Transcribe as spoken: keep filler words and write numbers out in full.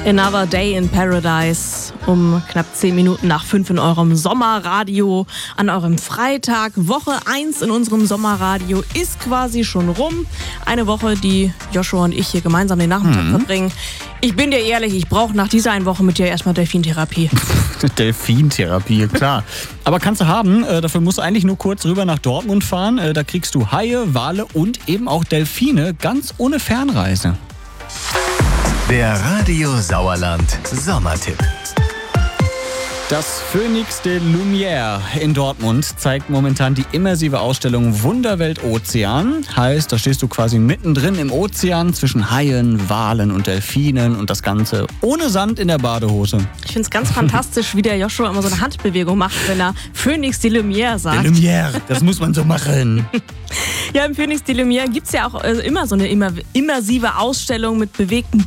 Another Day in Paradise um knapp zehn Minuten nach fünf in eurem Sommerradio an eurem Freitag. Woche eins in unserem Sommerradio ist quasi schon rum. Eine Woche, die Joshua und ich hier gemeinsam den Nachmittag mhm. verbringen. Ich bin dir ehrlich, ich brauche nach dieser einen Woche mit dir erstmal Delfintherapie. Delfintherapie, klar. Aber kannst du haben, äh, dafür musst du eigentlich nur kurz rüber nach Dortmund fahren. Äh, da kriegst du Haie, Wale und eben auch Delfine, ganz ohne Fernreise. Der Radio Sauerland Sommertipp. Das Phoenix de Lumière in Dortmund zeigt momentan die immersive Ausstellung Wunderwelt Ozean. Heißt, da stehst du quasi mittendrin im Ozean zwischen Haien, Walen und Delfinen und das Ganze ohne Sand in der Badehose. Ich finde es ganz fantastisch, wie der Joshua immer so eine Handbewegung macht, wenn er Phoenix de Lumière sagt. De Lumière, das muss man so machen. Ja, im Phoenix de Lumière gibt es ja auch immer so eine immersive Ausstellung mit bewegten